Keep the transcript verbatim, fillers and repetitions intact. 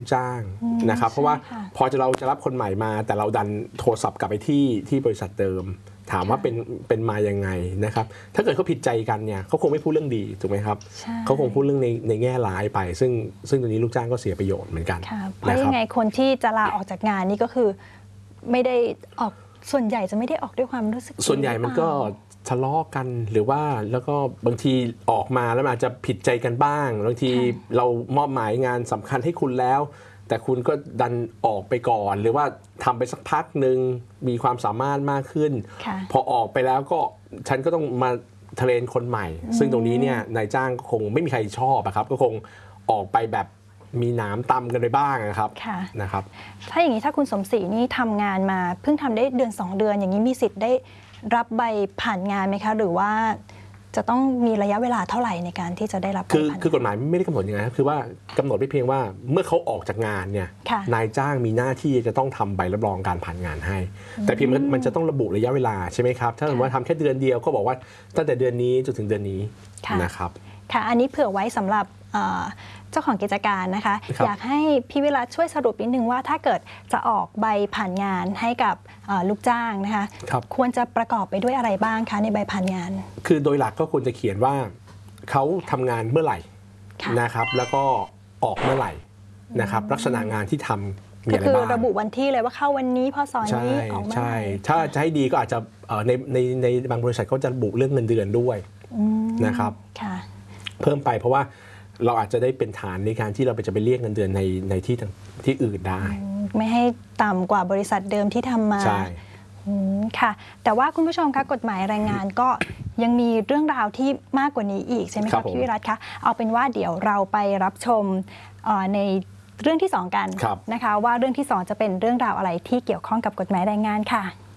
จ้างนะครับเพราะว่าพอจะเราจะรับคนใหม่มาแต่เราดันโทรศัพท์กลับไปที่ที่บริษัทเดิมถามว่าเป็นเป็นมายังไงนะครับถ้าเกิดเขาผิดใจกันเนี่ยเขาคงไม่พูดเรื่องดีถูกไหมครับเขาคงพูดเรื่องในในแง่ร้ายไปซึ่งซึ่งตรงนี้ลูกจ้างก็เสียประโยชน์เหมือนกันเพราะยังไงคนที่จะลาออกจากงานนี่ก็คือไม่ได้ออกส่วนใหญ่จะไม่ได้ออกด้วยความรู้สึกส่วนใหญ่มันก็ทะเลาะกันหรือว่าแล้วก็บางทีออกมาแล้วอาจจะผิดใจกันบ้างบางทีเรามอบหมายงานสำคัญให้คุณแล้วแต่คุณก็ดันออกไปก่อนหรือว่าทำไปสักพักหนึ่งมีความสามารถมากขึ้นพอออกไปแล้วก็ฉันก็ต้องมาเทรนคนใหม่ซึ่งตรงนี้เนี่ยนายจ้างคงไม่มีใครชอบครับก็คงออกไปแบบมีหนามตำกันไปบ้างนะครับนะครับถ้าอย่างนี้ถ้าคุณสมศรีนี่ทำงานมาเพิ่งทำได้เดือนสองเดือนอย่างนี้มีสิทธิ์ได้รับใบผ่านงานไหมคะหรือว่าจะต้องมีระยะเวลาเท่าไหร่ในการที่จะได้รับคือคือกฎหมายไม่ได้กำหนดยังไงครับคือว่ากำหนดไม่เพียงว่าเมื่อเขาออกจากงานเนี่ยนายจ้างมีหน้าที่จะต้องทำใบรับรองการผ่านงานให้แต่เพียงมันจะต้องระบุระยะเวลาใช่ไหมครับถ้าสมมติว่าทำแค่เดือนเดียวก็บอกว่าตั้งแต่เดือนนี้จนถึงเดือนนี้นะครับค่ะอันนี้เผื่อไว้สำหรับเจ้าของกิจการนะคะอยากให้พี่วิรัตช่วยสรุปนิดนึงว่าถ้าเกิดจะออกใบผ่านงานให้กับลูกจ้างนะคะควรจะประกอบไปด้วยอะไรบ้างคะในใบผ่านงานคือโดยหลักก็ควรจะเขียนว่าเขาทำงานเมื่อไหร่นะครับแล้วก็ออกเมื่อไหร่นะครับลักษณะงานที่ทำมีอะไรบ้างคือระบุวันที่เลยว่าเข้าวันนี้พศนี้ออกเมื่อไหร่ใช่ถ้าจะให้ดีก็อาจจะในในในบางบริษัทก็จะระบุเรื่องเงินเดือนด้วยนะครับเพิ่มไปเพราะว่าเราอาจจะได้เป็นฐานในการที่เราจะไปเรียกเงินเดือนในในที่ที่อื่นได้ไม่ให้ต่ำกว่าบริษัทเดิมที่ทำมาใช่ค่ะแต่ว่าคุณผู้ชมคะกฎหมายแรงงานก็ยังมีเรื่องราวที่มากกว่านี้อีกใช่ไหมคะพี่วิรัตคะเอาเป็นว่าเดี๋ยวเราไปรับชมในเรื่องที่สองกันนะคะว่าเรื่องที่สองจะเป็นเรื่องราวอะไรที่เกี่ยวข้องกับกฎหมายแรงงานค่ะ